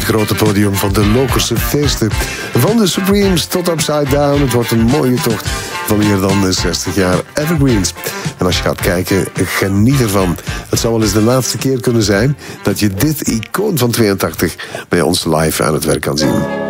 het grote podium van de Lokerse feesten. Van de Supremes tot Upside Down. Het wordt een mooie tocht van meer dan 60 jaar evergreens. En als je gaat kijken, geniet ervan. Het zou wel eens de laatste keer kunnen zijn dat je dit icoon van 82 bij ons live aan het werk kan zien.